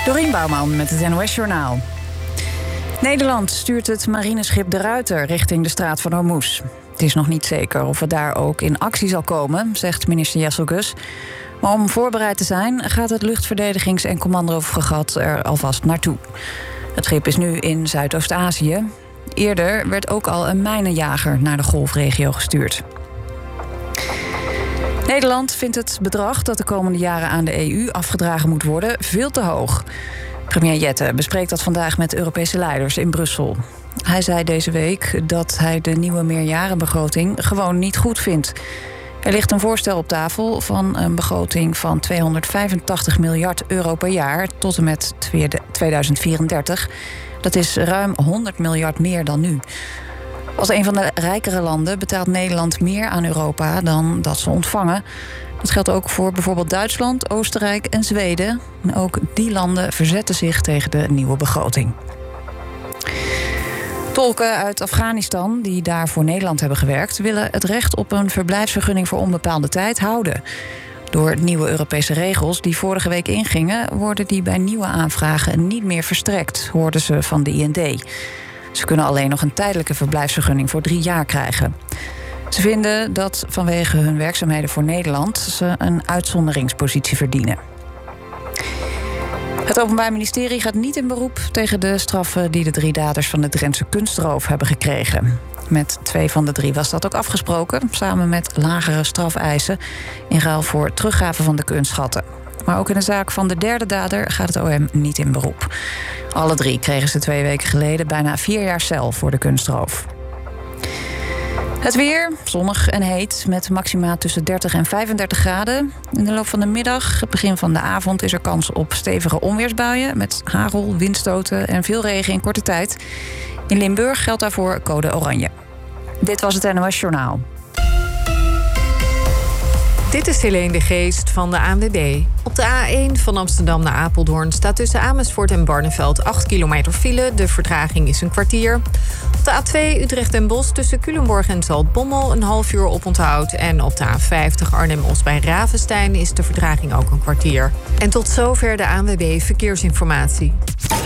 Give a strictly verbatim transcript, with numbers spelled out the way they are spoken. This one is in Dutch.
Dorien Bouwman met het N O S-journaal. Nederland stuurt het marineschip De Ruiter richting de Straat van Hormuz. Het is nog niet zeker of het daar ook in actie zal komen, zegt minister Jesselgus. Maar om voorbereid te zijn, gaat het luchtverdedigings- en commandofregat er alvast naartoe. Het schip is nu in Zuidoost-Azië. Eerder werd ook al een mijnenjager naar de golfregio gestuurd. Nederland vindt het bedrag dat de komende jaren aan de E U afgedragen moet worden veel te hoog. Premier Jette bespreekt dat vandaag met Europese leiders in Brussel. Hij zei deze week dat hij de nieuwe meerjarenbegroting gewoon niet goed vindt. Er ligt een voorstel op tafel van een begroting van tweehonderdvijfentachtig miljard euro per jaar tot en met tweeduizend vierendertig. Dat is ruim honderd miljard meer dan nu. Als een van de rijkere landen betaalt Nederland meer aan Europa dan dat ze ontvangen. Dat geldt ook voor bijvoorbeeld Duitsland, Oostenrijk en Zweden. En ook die landen verzetten zich tegen de nieuwe begroting. Tolken uit Afghanistan die daar voor Nederland hebben gewerkt, willen het recht op een verblijfsvergunning voor onbepaalde tijd houden. Door nieuwe Europese regels die vorige week ingingen, worden die bij nieuwe aanvragen niet meer verstrekt, hoorden ze van de I N D. Ze kunnen alleen nog een tijdelijke verblijfsvergunning voor drie jaar krijgen. Ze vinden dat vanwege hun werkzaamheden voor Nederland ze een uitzonderingspositie verdienen. Het Openbaar Ministerie gaat niet in beroep tegen de straffen die de drie daders van de Drentse kunstroof hebben gekregen. Met twee van de drie was dat ook afgesproken, samen met lagere strafeisen in ruil voor teruggave van de kunstschatten. Maar ook in de zaak van de derde dader gaat het O M niet in beroep. Alle drie kregen ze twee weken geleden bijna vier jaar cel voor de kunstroof. Het weer, zonnig en heet, met maxima tussen dertig en vijfendertig graden. In de loop van de middag, het begin van de avond, is er kans op stevige onweersbuien met hagel, windstoten en veel regen in korte tijd. In Limburg geldt daarvoor code oranje. Dit was het N O S Journaal. Dit is Helene de Geest van de A N W B. Op de A één van Amsterdam naar Apeldoorn staat tussen Amersfoort en Barneveld acht kilometer file. De vertraging is een kwartier. Op de A twee Utrecht-Den Bosch tussen Culemborg en Zaltbommel een half uur oponthoud. En op de A vijftig Arnhem-Os bij Ravenstein is de vertraging ook een kwartier. En tot zover de A N W B Verkeersinformatie.